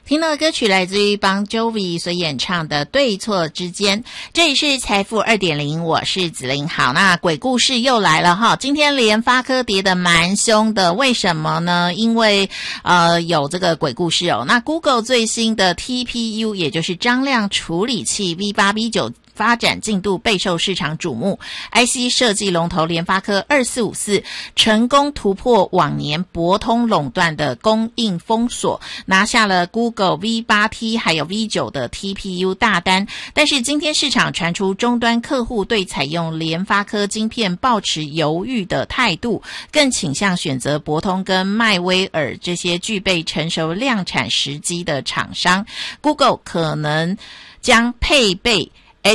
听到的歌曲来自于Bon Jovi所演唱的《对错之间》，这里是财富 2.0， 我是子琳。好，那鬼故事又来了哈，今天联发科跌得蛮凶的，为什么呢？因为有这个鬼故事哦。那 Google 最新的 TPU 也就是张量处理器 V8、V9发展进度备受市场瞩目 ，IC 设计龙头联发科2454成功突破往年博通垄断的供应封锁，拿下了 Google V8T 还有 V9 的 TPU 大单。但是今天市场传出终端客户对采用联发科晶片抱持犹豫的态度，更倾向选择博通跟迈威尔这些具备成熟量产时机的厂商。Google 可能将配备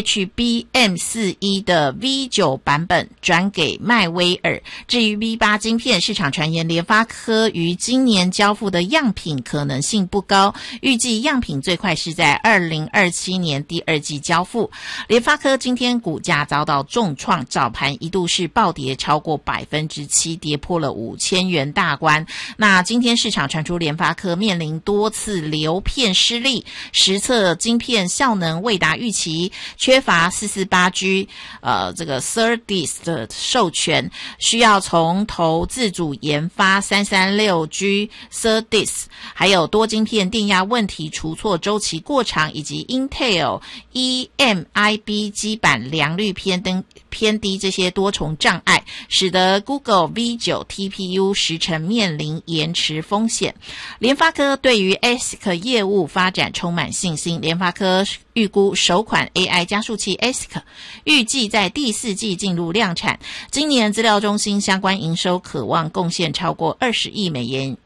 HBM41 的 V9 版本转给迈威尔。至于 V8 晶片，市场传言联发科于今年交付的样品可能性不高，预计样品最快是在2027年第二季交付。联发科今天股价遭到重创，早盘一度是暴跌超过 7%， 跌破了5000元大关。那今天市场传出联发科面临多次流片失利，实测晶片效能未达预期，缺乏 448G 这个 SerDes 的授权，需要从头自主研发 336G SerDes， 还有多晶片电压问题、除错周期过长，以及 Intel EMIB 基板良率偏低这些多重障碍，使得 Google V9 TPU 时程面临延迟风险。联发科对于 ASIC 业务发展充满信心，联发科预估首款 AI 加速器 ASIC 预计在第4季进入量产，今年资料中心相关营收可望贡献超过20亿美元